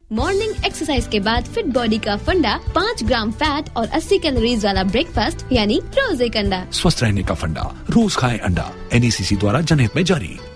Morning exercise के बाद fit body का फंडा 5 ग्राम फैट और 80 कैलोरीज वाला ब्रेकफास्ट यानी रोज एक अंडा। स्वस्थ रहने का फंडा, रोज खाएं अंडा। NACC द्वारा जनहित में जारी।